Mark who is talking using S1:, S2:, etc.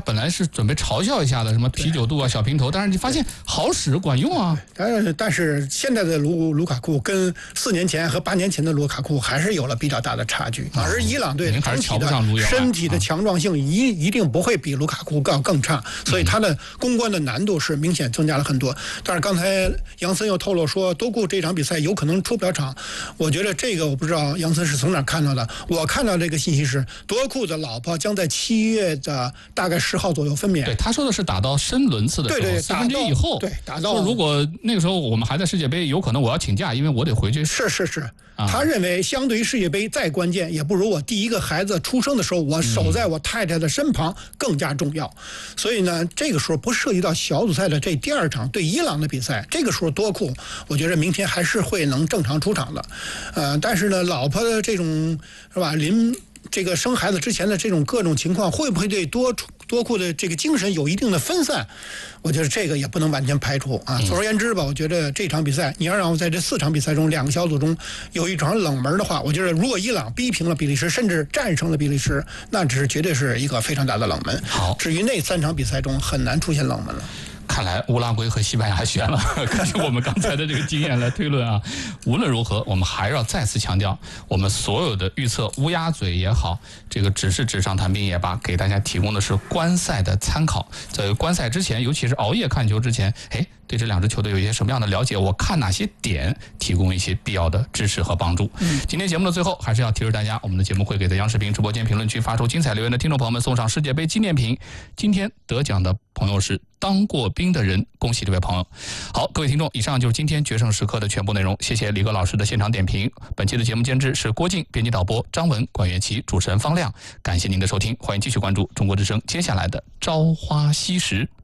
S1: 本来是准备嘲笑一下的，什么啤酒肚啊、小平头，但是你发现好使管用啊。
S2: 但是现在的卢卡库跟4年前和8年前的卢卡库还是有了比较大的差距，而伊朗队整体的身体的强壮性一定不会比卢卡库更差，所以他的攻关的难度是明显增加了很多。但是刚才杨森又透露说多库这场比赛有可能出不了场，我觉得这个我不知道杨森是从哪看到的。我看到这个信息是多库的老婆将在7月的大概10号左右分娩。
S1: 对，他说的是打到深轮次的时候，4分之一以后。
S2: 对，打到
S1: 如果那个时候我们还在世界杯，有可能我要请假，因为我得回去。
S2: 是。他认为相对于世界杯再关键，也不如我第一个孩子出生的时候我守在我太太的身旁更加重要。所以呢，这个时候不涉及到小组赛的这第2场对伊朗的比赛，这个时候多库我觉得明天还是会能正常出场的。但是呢，老婆的这种是吧，这个生孩子之前的这种各种情况，会不会对多库的这个精神有一定的分散？我觉得这个也不能完全排除啊。总而言之吧，我觉得这场比赛，你要让我在这4场比赛中2个小组中有一场冷门的话，我觉得如果伊朗逼平了比利时，甚至战胜了比利时，那绝对是一个非常大的冷门。
S1: 好，
S2: 至于那3场比赛中很难出现冷门了。
S1: 看来乌拉圭和西班牙悬了。根据我们刚才的这个经验来推论啊，无论如何，我们还要再次强调，我们所有的预测乌鸦嘴也好，这个只是纸上谈兵也罢，给大家提供的是观赛的参考。在观赛之前，尤其是熬夜看球之前，对这2支球队有一些什么样的了解？我看哪些点，提供一些必要的支持和帮助。今天节目的最后，还是要提示大家，我们的节目会给在央视频直播间评论区发出精彩留言的听众朋友们送上世界杯纪念品。今天得奖的朋友是当过兵的人，恭喜这位朋友。好，各位听众，以上就是今天决胜时刻的全部内容。谢谢李哥老师的现场点评。本期的节目监制是郭靖，编辑导播张文、管乐琪，主持人方亮。感谢您的收听，欢迎继续关注中国之声接下来的朝花夕拾。